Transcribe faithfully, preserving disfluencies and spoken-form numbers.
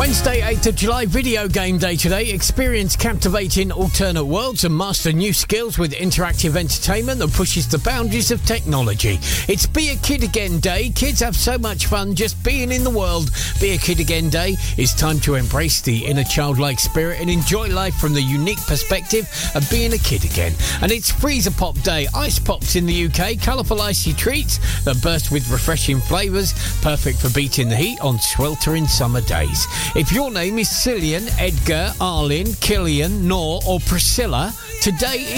Wednesday, eighth of July, video game day today. Experience captivating alternate worlds and master new skills with interactive entertainment that pushes the boundaries of technology. It's Be a Kid Again Day. Kids have so much fun just being in the world. Be a Kid Again Day is time to embrace the inner childlike spirit and enjoy life from the unique perspective of being a kid again. And it's Freezer Pop Day. Ice pops in the U K, colourful icy treats that burst with refreshing flavours, perfect for beating the heat on sweltering summer days. If your name is Cillian, Edgar, Arlene, Killian, Nor or Priscilla, today